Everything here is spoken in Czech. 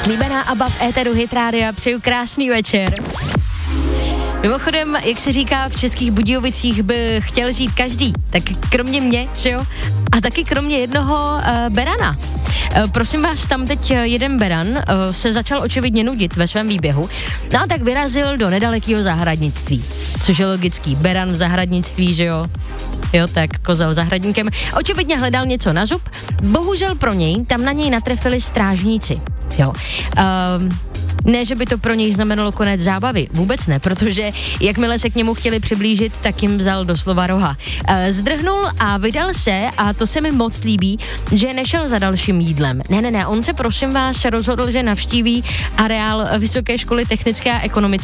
Slíbená ABBA v éteru Hit Rádia, přeju krásný večer. Mimochodem, jak se říká, v Českých Budějovicích by chtěl žít každý, tak kromě mě, že jo? A taky kromě jednoho berana. Prosím vás, tam teď jeden beran se začal očividně nudit ve svém výběhu, no a tak vyrazil do nedalekého zahradnictví, což je logický, beran v zahradnictví, že jo? Jo, tak kozel zahradníkem. Očividně hledal něco na zub, bohužel pro něj tam na něj natrefili strážníci, jo. Ne, že by to pro něj znamenalo konec zábavy, vůbec ne, protože jakmile se k němu chtěli přiblížit, tak jim vzal doslova roha. Zdrhnul a vydal se, a to se mi moc líbí, že nešel za dalším jídlem. Ne, on se prosím vás rozhodl, že navštíví areál Vysoké školy technické a ekonomické